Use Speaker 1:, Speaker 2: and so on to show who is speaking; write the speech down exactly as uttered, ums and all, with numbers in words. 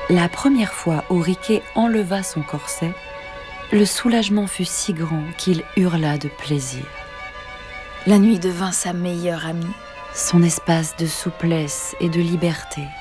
Speaker 1: La première fois où Riquet enleva son corset, le soulagement fut si grand qu'il hurla de plaisir.
Speaker 2: La nuit devint sa meilleure amie.
Speaker 1: Son espace de souplesse et de liberté